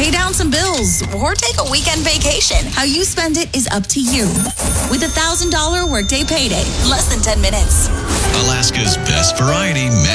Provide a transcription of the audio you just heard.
pay down some bills, or take a weekend vacation. How you spend it is up to you. With $1,000 Workday Payday, less than 10 minutes. Alaska's best variety.